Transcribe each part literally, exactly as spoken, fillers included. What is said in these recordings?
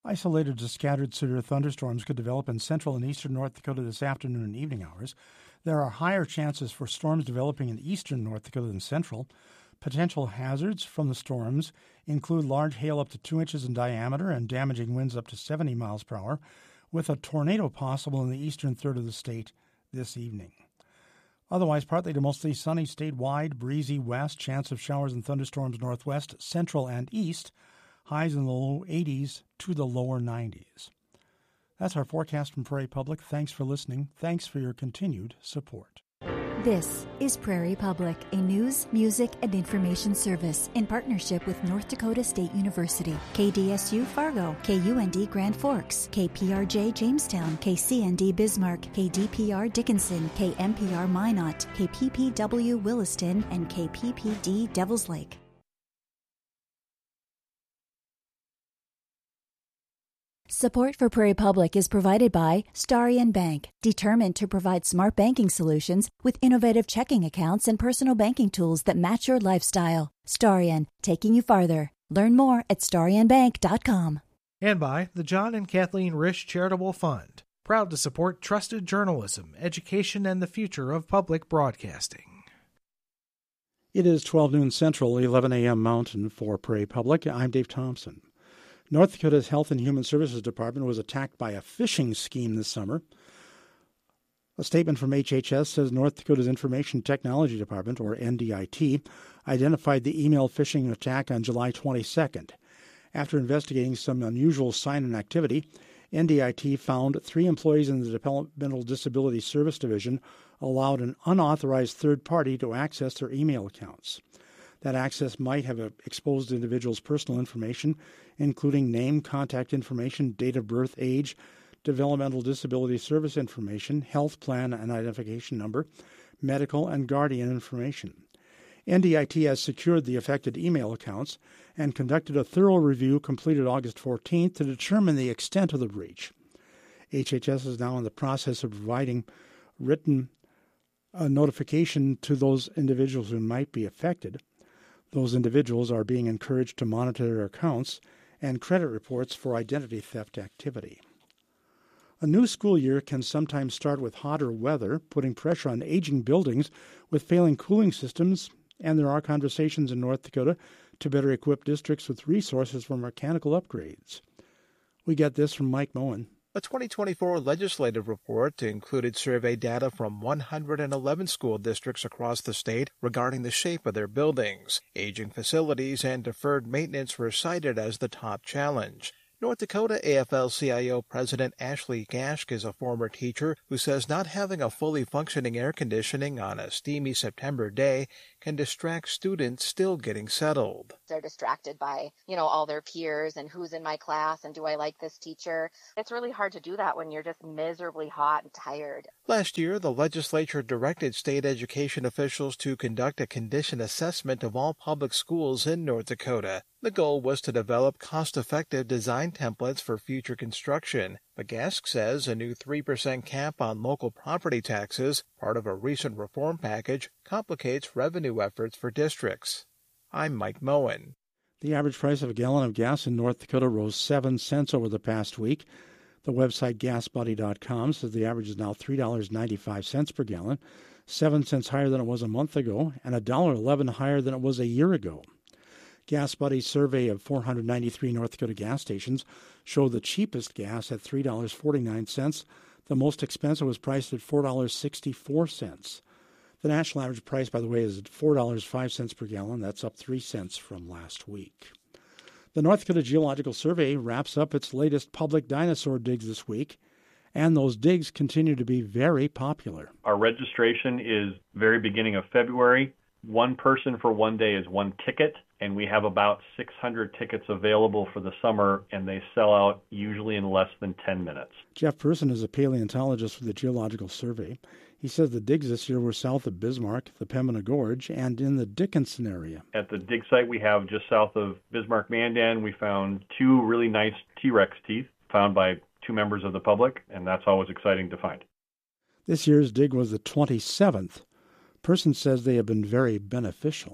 Isolated to scattered severe thunderstorms could develop in central and eastern North Dakota this afternoon and evening hours. There are higher chances for storms developing in eastern North Dakota than central. Potential hazards from the storms include large hail up to two inches in diameter and damaging winds up to seventy miles per hour, with a tornado possible in the eastern third of the state this evening. Otherwise, partly to mostly sunny statewide, breezy west, chance of showers and thunderstorms northwest, central, and east, highs in the low eighties to the lower nineties. That's our forecast from Prairie Public. Thanks for listening. Thanks for your continued support. This is Prairie Public, a news, music, and information service in partnership with North Dakota State University, K D S U Fargo, K U N D Grand Forks, K P R J Jamestown, K C N D Bismarck, K D P R Dickinson, K M P R Minot, K P P W Williston, and K P P D Devils Lake. Support for Prairie Public is provided by Starion Bank, determined to provide smart banking solutions with innovative checking accounts and personal banking tools that match your lifestyle. Starion, taking you farther. Learn more at starion bank dot com. And by the John and Kathleen Risch Charitable Fund, proud to support trusted journalism, education, and the future of public broadcasting. It is twelve noon Central, eleven a.m. Mountain for Prairie Public. I'm Dave Thompson. North Dakota's Health and Human Services Department was attacked by a phishing scheme this summer. A statement from H H S says North Dakota's Information Technology Department, or N D I T, identified the email phishing attack on July twenty-second. After investigating some unusual sign-in activity, N D I T found three employees in the Developmental Disability Service Division allowed an unauthorized third party to access their email accounts. That access might have exposed individuals' personal information, including name, contact information, date of birth, age, developmental disability service information, health plan and identification number, medical and guardian information. N D I T has secured the affected email accounts and conducted a thorough review completed August fourteenth to determine the extent of the breach. H H S is now in the process of providing written uh, notification to those individuals who might be affected. Those individuals are being encouraged to monitor their accounts and credit reports for identity theft activity. A new school year can sometimes start with hotter weather, putting pressure on aging buildings with failing cooling systems, and there are conversations in North Dakota to better equip districts with resources for mechanical upgrades. We get this from Mike Moen. A twenty twenty-four legislative report included survey data from one hundred eleven school districts across the state regarding the shape of their buildings. Aging facilities and deferred maintenance were cited as the top challenge. North Dakota A F L C I O President Ashley Gashk is a former teacher who says not having a fully functioning air conditioning on a steamy September day can distract students still getting settled. They're distracted by, you know, all their peers and who's in my class and do I like this teacher. It's really hard to do that when you're just miserably hot and tired. Last year, the legislature directed state education officials to conduct a condition assessment of all public schools in North Dakota. The goal was to develop cost-effective design templates for future construction. But Gask says a new three percent cap on local property taxes, part of a recent reform package, complicates revenue efforts for districts. I'm Mike Moen. The average price of a gallon of gas in North Dakota rose seven cents over the past week. The website gas buddy dot com says the average is now three dollars and ninety-five cents per gallon, seven cents higher than it was a month ago, and one dollar and eleven cents higher than it was a year ago. Gas Buddy's survey of four hundred ninety-three North Dakota gas stations showed the cheapest gas at three dollars and forty-nine cents. The most expensive was priced at four dollars and sixty-four cents. The national average price, by the way, is at four dollars and five cents per gallon. That's up three cents from last week. The North Dakota Geological Survey wraps up its latest public dinosaur digs this week, and those digs continue to be very popular. Our registration is very beginning of February. One person for one day is one ticket, and we have about six hundred tickets available for the summer, and they sell out usually in less than ten minutes. Jeff Person is a paleontologist for the Geological Survey. He says the digs this year were south of Bismarck, the Pembina Gorge, and in the Dickinson area. At the dig site we have just south of Bismarck-Mandan, we found two really nice T-Rex teeth found by two members of the public, and that's always exciting to find. This year's dig was the twenty-seventh. Person says they have been very beneficial.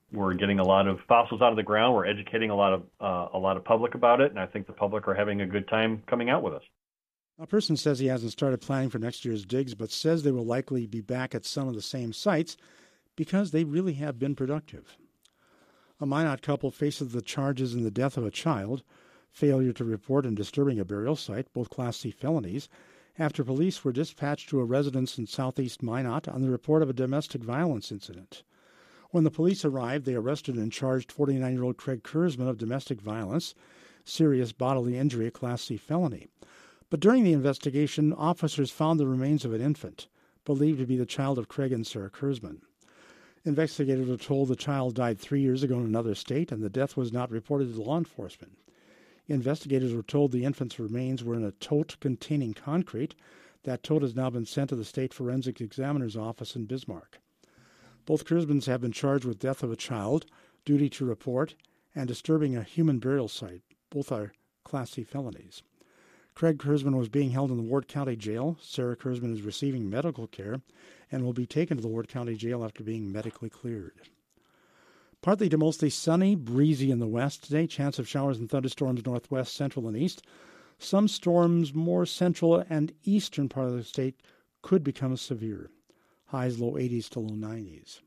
we're getting a lot of fossils out of the ground. We're educating a lot of uh, a lot of public about it, and I think the public are having a good time coming out with us. A person says he hasn't started planning for next year's digs, but says they will likely be back at some of the same sites because they really have been productive. A Minot couple faces the charges in the death of a child, failure to report and disturbing a burial site, both Class C felonies, after police were dispatched to a residence in southeast Minot on the report of a domestic violence incident. When the police arrived, they arrested and charged forty-nine-year-old Craig Kurzman of domestic violence, serious bodily injury, a Class C felony. But during the investigation, officers found the remains of an infant, believed to be the child of Craig and Sarah Kurzman. Investigators were told the child died three years ago in another state, and the death was not reported to law enforcement. Investigators were told the infant's remains were in a tote containing concrete. That tote has now been sent to the state forensic examiner's office in Bismarck. Both Kurzmans have been charged with death of a child, duty to report, and disturbing a human burial site. Both are Class C felonies. Craig Kurzman was being held in the Ward County Jail. Sarah Kurzman is receiving medical care and will be taken to the Ward County Jail after being medically cleared. Partly to mostly sunny, breezy in the west today. Chance of showers and thunderstorms northwest, central, and east. Some storms more central and eastern part of the state could become severe. Highs low eighties to low nineties.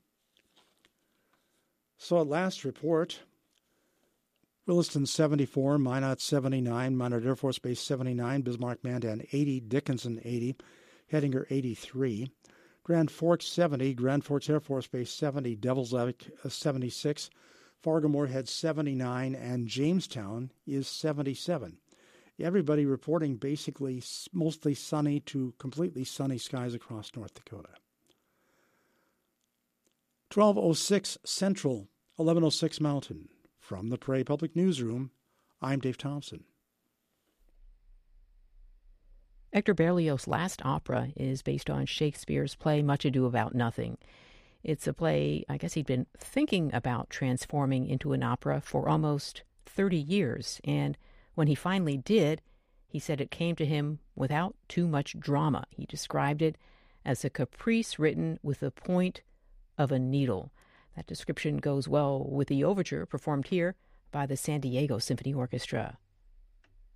So at last report, Williston seventy-four, Minot seventy-nine, Minot Air Force Base seventy-nine, Bismarck-Mandan eighty, Dickinson eighty, Hettinger eighty-three, Grand Forks seventy, Grand Forks Air Force Base seventy, Devil's Lake seventy-six, Fargo-Moorhead seventy-nine, and Jamestown is seventy-seven. Everybody reporting basically mostly sunny to completely sunny skies across North Dakota. twelve oh six Central, eleven oh six Mountain. From the Prairie Public Newsroom, I'm Dave Thompson. Hector Berlioz' last opera is based on Shakespeare's play Much Ado About Nothing. It's a play I guess he'd been thinking about transforming into an opera for almost thirty years, and when he finally did, he said it came to him without too much drama. He described it as a caprice written with the point of a needle. That description goes well with the overture performed here by the San Diego Symphony Orchestra.